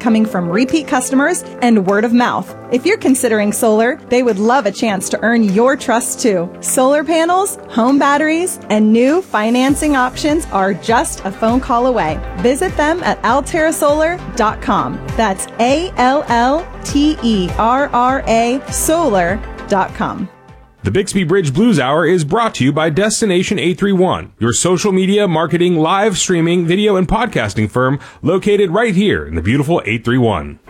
coming from repeat customers and word of mouth. If you're considering solar, they would love a chance to earn your trust too. Solar panels, home batteries, and new financing options are just a phone call away. Visit them at AlteraSolar.com. That's ALLTERRA solar.com. The Bixby Bridge Blues Hour is brought to you by Destination 831, your social media, marketing, live streaming, video, and podcasting firm located right here in the beautiful 831.